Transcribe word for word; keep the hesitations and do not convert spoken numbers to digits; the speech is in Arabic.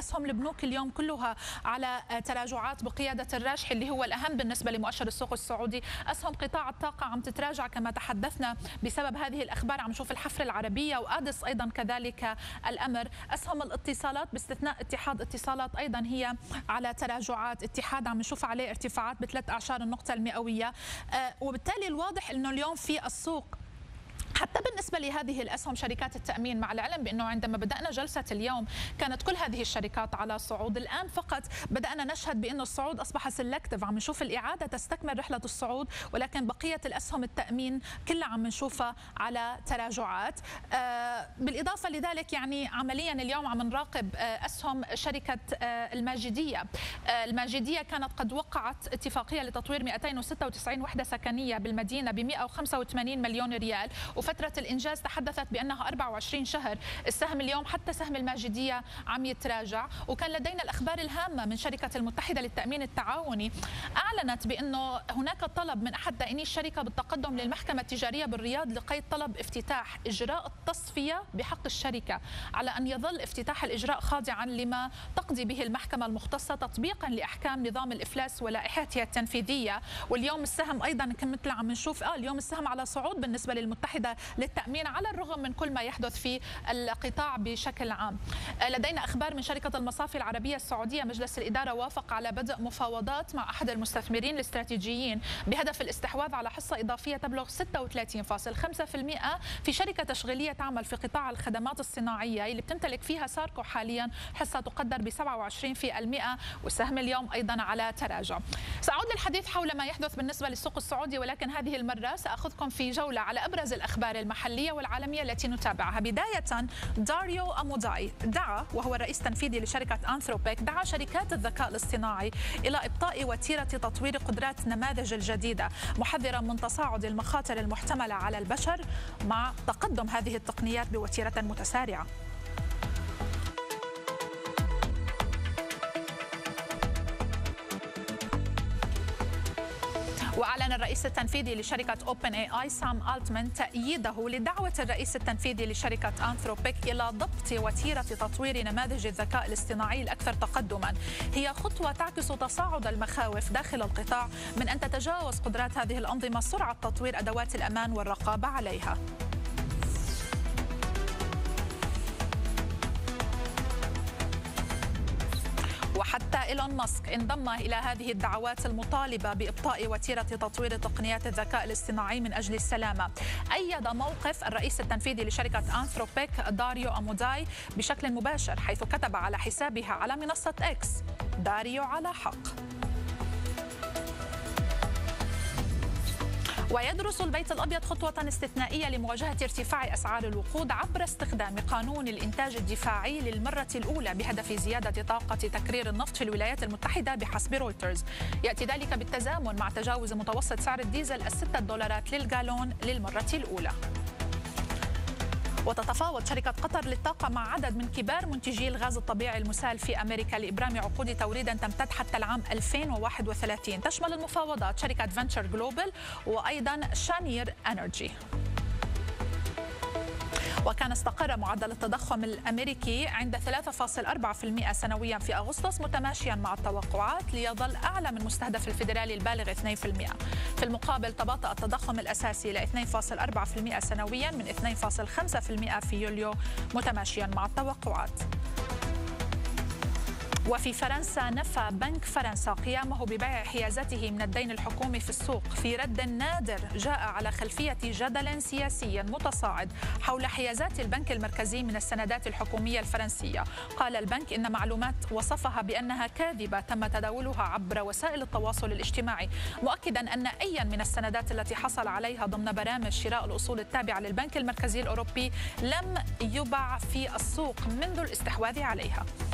أسهم البنوك اليوم كلها على تراجعات بقيادة الراجحي اللي هو الأهم بالنسبة لمؤشر السوق السعودي. أسهم قطاع الطاقة عم تتراجع كما تحدثنا بسبب هذه الأخبار، عم نشوف الحفر العربية وآدس أيضا كذلك الأمر. أسهم الاتصالات باستثناء اتحاد اتصالات أيضا هي على تراجعات، اتحاد عم نشوف عليه ارتفاعات بثلاث أعشار النقطة المئوية، وبالتالي الواضح أنه اليوم في السوق حتى بالنسبة لهذه الأسهم شركات التأمين، مع العلم بأنه عندما بدأنا جلسة اليوم كانت كل هذه الشركات على صعود، الآن فقط بدأنا نشهد بأنه الصعود أصبح سلكتيف، عم نشوف الإعادة تستكمل رحلة الصعود، ولكن بقية الأسهم التأمين كلها عم نشوفها على تراجعات. آه بالإضافة لذلك يعني عمليا اليوم عم نراقب آه أسهم شركة آه الماجدية. آه الماجدية كانت قد وقعت اتفاقية لتطوير مئتين وستة وتسعين وحدة سكنية بالمدينة ب مئة وخمسة وثمانين مليون ريال، وفترة الإنجاز تحدثت بأنها أربعة وعشرين شهر. السهم اليوم حتى سهم الماجدية عم يتراجع. وكان لدينا الأخبار الهامة من شركة المتحدة للتأمين التعاوني، أعلنت بأنه هناك طلب من أحد دائني الشركة بالتقدم للمحكمة التجارية بالرياض لقيد طلب افتتاح إجراء التصفية بحق الشركة على أن يظل افتتاح الإجراء خاضعا لما تقضي به المحكمة المختصة تطبيقا لأحكام نظام الإفلاس ولائحتها التنفيذية. واليوم السهم أيضا مثل عم نشوف آه اليوم السهم على صعود بالنسبة للمتحدة للتأمين على الرغم من كل ما يحدث في القطاع بشكل عام. لدينا أخبار من شركة المصافي العربية السعودية، مجلس الإدارة وافق على بدء مفاوضات مع أحد المستثمرين الاستراتيجيين بهدف الاستحواذ على حصة إضافية تبلغ ستة وثلاثين فاصلة خمسة بالمئة في شركة تشغيلية تعمل في قطاع الخدمات الصناعية اللي بتمتلك فيها ساركو حاليا، حصة تقدر ب سبعة وعشرين بالمئة، والسهم اليوم أيضا على تراجع. سأعود للحديث حول ما يحدث بالنسبة للسوق السعودي، ولكن هذه المرة سأخذكم في جولة على أبرز الأخبار المحلية والعالمية التي نتابعها. بداية داريو أموداي دعا، وهو الرئيس التنفيذي لشركة أنثروبيك، دعا شركات الذكاء الاصطناعي إلى إبطاء وتيرة تطوير قدرات نماذج الجديدة، محذرا من تصاعد المخاطر المحتملة على البشر مع تقدم هذه التقنيات بوتيرة متسارعة. وأعلن الرئيس التنفيذي لشركة أوبن اي اي سام ألتمان تأييده لدعوة الرئيس التنفيذي لشركة أنثروبيك إلى ضبط وتيرة تطوير نماذج الذكاء الاصطناعي الأكثر تقدما. هي خطوة تعكس تصاعد المخاوف داخل القطاع من أن تتجاوز قدرات هذه الأنظمة سرعة تطوير أدوات الأمان والرقابة عليها. وحتى إيلون ماسك انضم إلى هذه الدعوات المطالبة بإبطاء وتيرة تطوير تقنيات الذكاء الاصطناعي من أجل السلامة. أيد موقف الرئيس التنفيذي لشركة أنثروبيك داريو أموداي بشكل مباشر، حيث كتب على حسابها على منصة إكس: داريو على حق. ويدرس البيت الأبيض خطوة استثنائية لمواجهة ارتفاع أسعار الوقود عبر استخدام قانون الإنتاج الدفاعي للمرة الأولى بهدف زيادة طاقة تكرير النفط في الولايات المتحدة بحسب رويترز. يأتي ذلك بالتزامن مع تجاوز متوسط سعر الديزل الستة دولارات للجالون للمرة الأولى. وتتفاوض شركة قطر للطاقة مع عدد من كبار منتجي الغاز الطبيعي المسال في أمريكا لإبرام عقود توريد تمتد حتى العام ألفين وواحد وثلاثين. تشمل المفاوضات شركة فينتشر جلوبال وأيضا شانير أنرجي. وكان استقر معدل التضخم الأمريكي عند ثلاثة فاصلة أربعة بالمئة سنويا في أغسطس، متماشيا مع التوقعات ليظل أعلى من مستهدف الفيدرالي البالغ اثنين بالمئة. في المقابل تباطأ التضخم الأساسي إلى اثنين فاصلة أربعة بالمئة سنويا من اثنين فاصلة خمسة بالمئة في يوليو، متماشيا مع التوقعات. وفي فرنسا نفى بنك فرنسا قيامه ببيع حيازاته من الدين الحكومي في السوق في رد نادر جاء على خلفية جدل سياسي متصاعد حول حيازات البنك المركزي من السندات الحكومية الفرنسية. قال البنك إن معلومات وصفها بأنها كاذبة تم تداولها عبر وسائل التواصل الاجتماعي، مؤكدا أن أي من السندات التي حصل عليها ضمن برامج شراء الأصول التابعة للبنك المركزي الأوروبي لم يباع في السوق منذ الاستحواذ عليها.